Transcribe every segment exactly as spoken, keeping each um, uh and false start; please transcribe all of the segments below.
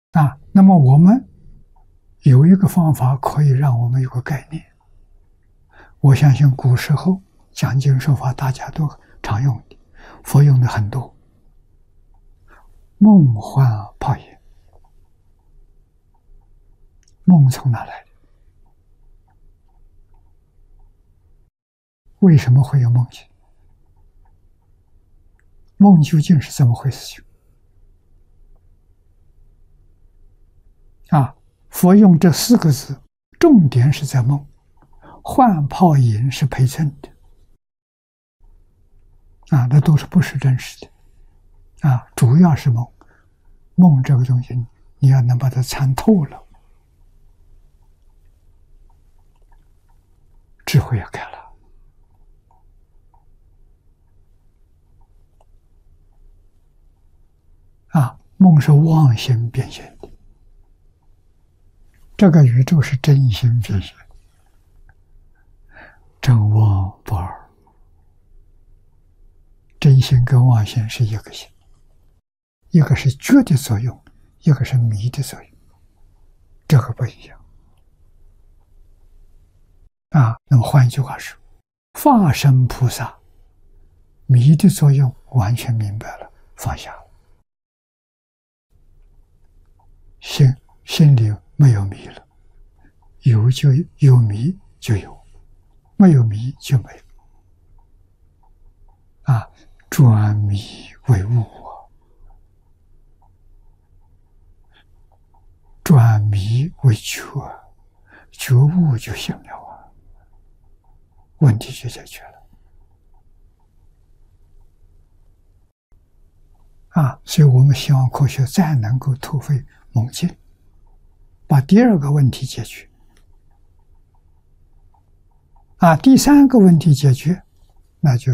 啊。那么我们有一个方法可以让我们有个概念。我相信古时候讲经说法大家都常用的，佛用的很多。梦幻泡影，梦从哪来的？为什么会有梦境？梦究竟是怎么回事情？啊，佛用这四个字，重点是在梦，幻泡影是陪衬的，啊，那都是不是真实的，啊，主要是梦。梦这个东西，你要能把它参透了，智慧也开了。啊，梦是妄心变现的，这个宇宙是真心变现，真妄不二，真心跟妄心是一个心，一个是觉的作用，一个是迷的作用，这个不一样。啊，那么换一句话说，化身菩萨迷的作用完全明白了，放下了，心心里没有迷了，有就有，迷就有，没有迷就没有。啊，转迷为悟啊，转迷为觉，觉悟就行了啊，问题就解决了。啊，所以我们希望科学再能够突飞猛进，把第二个问题解决。啊，第三个问题解决，那就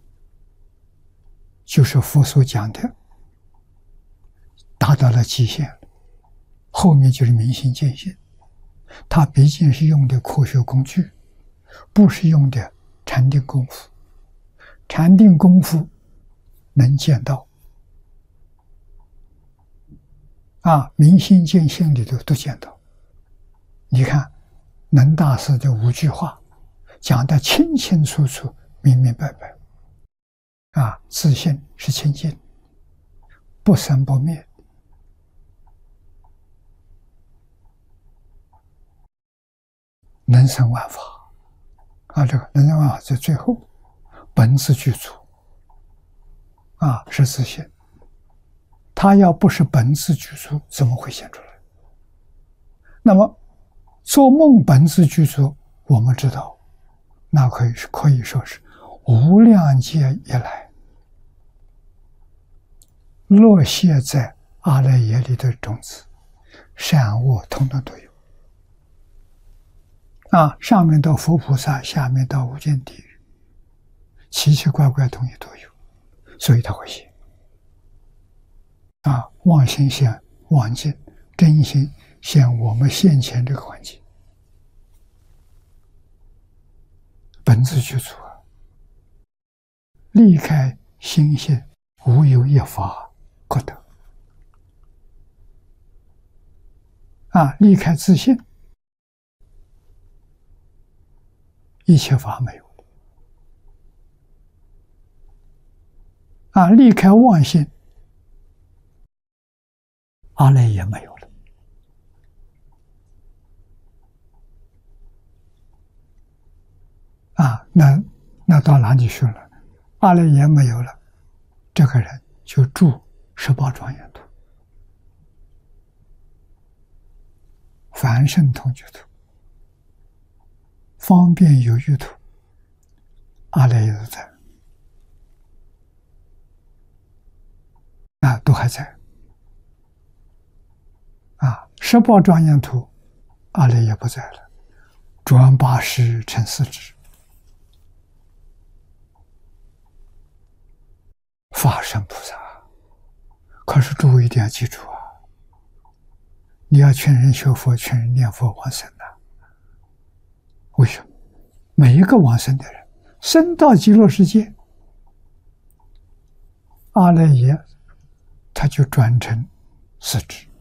就是佛所讲的达到了极限，后面就是明心见性。它毕竟是用的科学工具，不是用的禅定功夫。禅定功夫能见到，啊，明心见性里头都见到。你看能大师的五句话讲得清清楚楚、明明白白。啊，自性是清净，不生不灭，能生万法。啊，这个能生万法在最后，本自具足。啊，是自性。它要不是本自具足，怎么会显出来？那么做梦本自具足，我们知道，那可以是可以说是无量劫以来落谢在阿赖耶里的种子，善恶统统都有。啊，上面到佛菩萨，下面到无间地狱，奇奇怪怪的东西都有，所以他会现。啊，妄心现妄境，真心现我们现前这个环境，本自具足啊，离开心性，无有一法可得。啊，离开自性，一切法没有了。啊，离开妄心，阿赖也没有了。啊，那那到哪里去了？阿赖也没有了，这个人就住十八庄严土，凡圣同居土，方便有余土，阿赖耶都在，啊，都还在。啊，十八庄严土，阿赖耶不在了，转八识成四智。法身菩萨，可是诸位一定要记住啊！你要劝人学佛，劝人念佛往生的。为什么？每一个往生的人，生到极乐世界，阿赖耶他就转成四智。